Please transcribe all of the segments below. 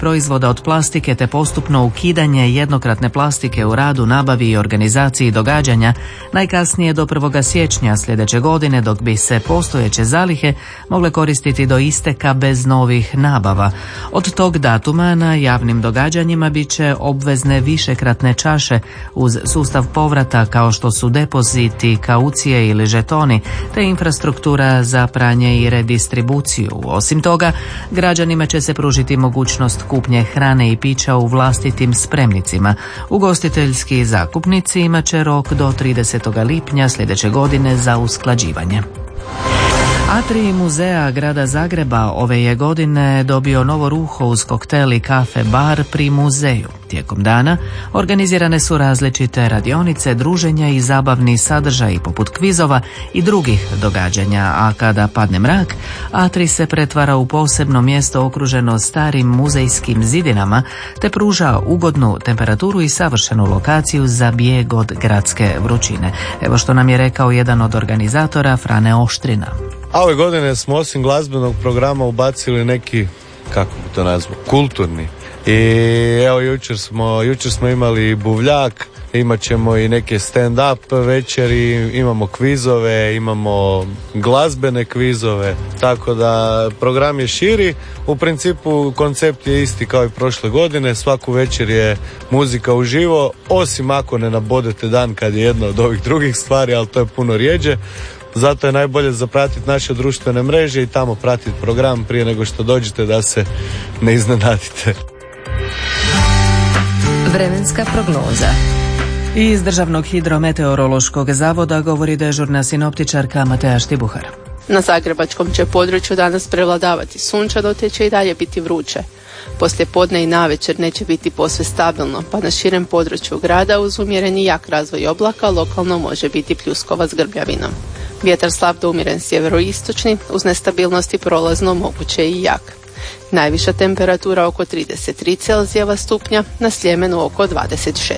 proizvoda od plastike te postupno ukidanje jednokratne plastike u radu, nabavi i organizaciji događanja najkasnije do 1. siječnja sljedeće godine, dok bi se postojeće zalihe mogle koristiti do isteka bez novih nabava. Od tog datuma na javnim događanjima bit će obvezne višekratne čaše uz sustav povrata kao što su depoziti, kaucije ili žetoni, te infrastruktura za pranje i redistribuciju. Osim toga, građanima će se pružiti mogućnost kupnje hrane i pića u vlastitim spremnicima. Ugostiteljski zakupnici imat će rok do 30. lipnja sljedeće godine za usklađivanje. Atrij muzeja grada Zagreba ove je godine dobio novo ruho uz koktel i kafe bar pri muzeju. Tijekom dana organizirane su različite radionice, druženja i zabavni sadržaji poput kvizova i drugih događanja, a kada padne mrak, Atrij se pretvara u posebno mjesto okruženo starim muzejskim zidinama te pruža ugodnu temperaturu i savršenu lokaciju za bijeg od gradske vrućine. Evo što nam je rekao jedan od organizatora, Frane Oštrina. A ove godine smo osim glazbenog programa ubacili neki, kako bi to nazvao, kulturni. I evo jučer smo imali buvljak, imat ćemo i neke stand-up večeri, imamo kvizove, imamo glazbene kvizove, tako da program je širi. U principu koncept je isti kao i prošle godine, svaku večer je muzika uživo, osim ako ne nabodete dan kad je jedna od ovih drugih stvari, ali to je puno rjeđe. Zato je najbolje zapratiti naše društvene mreže i tamo pratiti program prije nego što dođete da se ne iznenadite. Vremenska prognoza. Iz Državnog hidrometeorološkog zavoda govori dežurna sinoptičarka Mateja Štibuhar. Na zagrebačkom će području danas prevladavati sunčano, te će i dalje biti vruće. Poslije podne i navečer neće biti posve stabilno, pa na širem području grada uz umjereni jak razvoj oblaka lokalno može biti pljuskova s grmljavinom. Vjetar slab do umjeren sjeveroistočni, uz nestabilnosti prolazno moguće i jak. Najviša temperatura oko 33 Celzijeva stupnja, na Sljemenu oko 26.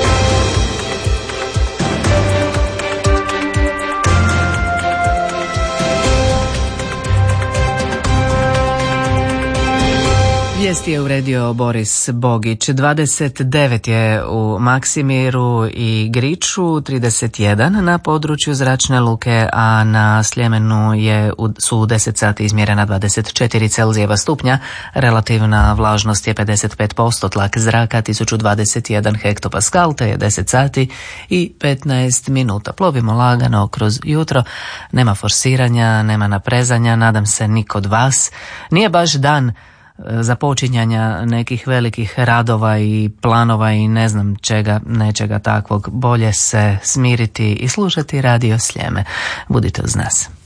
Vijesti je uredio Boris Bogić. 29 je u Maksimiru i Griču, 31 na području Zračne luke, a na Sljemenu su u 10 sati izmjerena 24 Celzijeva stupnja. Relativna vlažnost je 55%, tlak zraka 1021 hektopaskal, te je 10 sati i 15 minuta. Plovimo lagano kroz jutro, nema forsiranja, nema naprezanja, nadam se ni kod vas. Nije baš dan započinjanja nekih velikih radova i planova i ne znam nečega takvog. Bolje se smiriti i slušati Radio Sljeme. Budite uz nas.